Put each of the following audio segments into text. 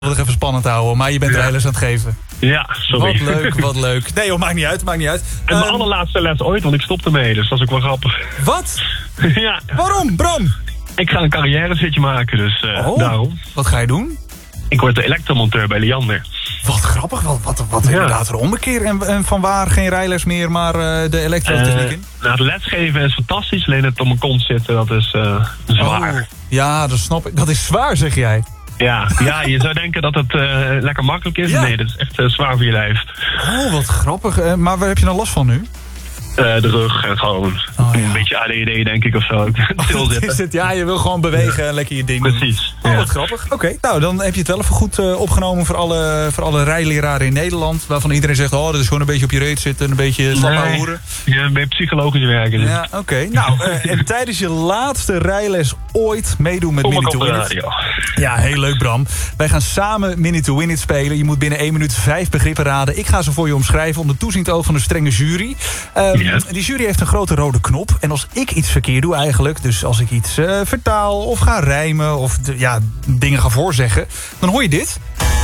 nog even spannend houden, maar je bent rijles aan het geven. Ja, sorry. Wat leuk, wat leuk. Nee joh, maakt niet uit. En mijn allerlaatste les ooit, want ik stopte mee, dus dat is ook wel grappig. Wat? Ja. Waarom, Bram? Ik ga een carrièrezitje maken, dus daarom. Wat ga je doen? Ik word de elektromonteur bij Liander. Wat grappig, wat inderdaad een ommekeer. En vanwaar geen rijles meer, maar de elektrotechniek in? Nou, het lesgeven is fantastisch, alleen het op mijn kont zitten, dat is zwaar. Oh, ja, dat snap ik. Dat is zwaar, zeg jij. Ja, je zou denken dat het lekker makkelijk is. Ja. Nee, dat is echt zwaar voor je lijf. Oh, wat grappig. Maar waar heb je dan last van nu? De rug en gewoon een beetje ADD, denk ik, of zo. Ja, je wil gewoon bewegen en lekker je ding doen. Precies. Oh, wat grappig. Oké, nou, dan heb je het wel even goed opgenomen voor alle rijleraren in Nederland. Waarvan iedereen zegt, dat is gewoon een beetje op je reet zitten, een beetje slap hoeren. Ja, een beetje psychologisch werken. Dus. Ja, oké. Nou, en tijdens je laatste rijles ooit meedoen met Minute to Win It. Ja, heel leuk, Bram. Wij gaan samen Minute to Win It spelen. Je moet binnen 1 minuut 5 begrippen raden. Ik ga ze voor je omschrijven onder toeziend oog van een strenge jury. Die jury heeft een grote rode knop. En als ik iets verkeerd doe eigenlijk, dus als ik iets vertaal of ga rijmen of dingen ga voorzeggen, dan hoor je dit.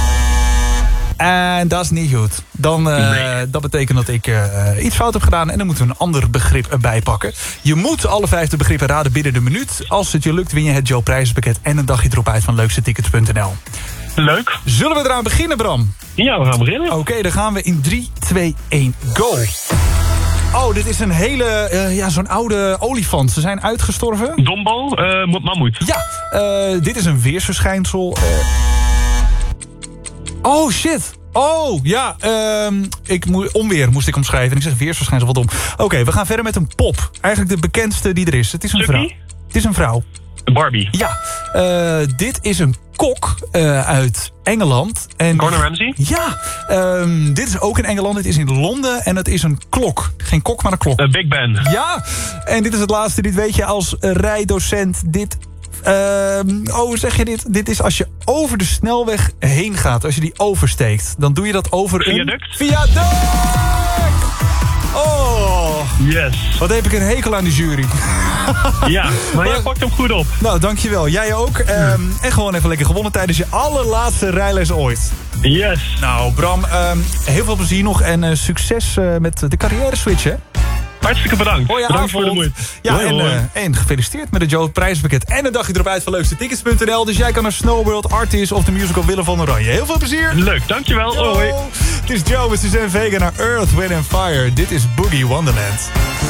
En dat is niet goed. Dat betekent dat ik iets fout heb gedaan en dan moeten we een ander begrip erbij pakken. Je moet alle 5 de begrippen raden binnen de minuut. Als het je lukt, win je het Joe prijzenpakket en een dagje erop uit van leukstetickets.nl. Leuk. Zullen we eraan beginnen, Bram? Ja, we gaan beginnen. Oké, dan gaan we in 3, 2, 1, go. Oh, dit is een hele, zo'n oude olifant. Ze zijn uitgestorven. Dombo, mammoet. Ja, dit is een weersverschijnsel. Oh, shit. Oh, ja. Onweer moest ik omschrijven. En ik zeg weersverschijnsel, wat dom. Oké, we gaan verder met een pop. Eigenlijk de bekendste die er is. Het is een vrouw. Het is een vrouw. Barbie. Ja, dit is een kok uit Engeland. Gordon Ramsay? Ja, dit is ook in Engeland. Het is in Londen en het is een klok. Geen kok, maar een klok. Big Ben. Ja, en dit is het laatste. Dit weet je als rijdocent. Hoe zeg je dit? Dit is als je over de snelweg heen gaat. Als je die oversteekt. Dan doe je dat over Viaduct? Viaduct! Oh! Yes. Wat heb ik een hekel aan die jury. Ja, maar jij pakt hem goed op. Nou, dankjewel. Jij ook. En gewoon even lekker gewonnen tijdens je allerlaatste rijles ooit. Yes. Nou, Bram, heel veel plezier nog en succes met de carrière switch, hè? Hartstikke bedankt. Bedankt voor de moeite. Ja, en gefeliciteerd met het Joe prijzenpakket en een dagje erop uit van leukstetickets.nl. Dus jij kan naar Snowworld, Artis of de musical Willem van Oranje. Heel veel plezier. Leuk, dankjewel. Hoi. Het is Joe met Suzanne Vega naar Earth, Wind & Fire. Dit is Boogie Wonderland.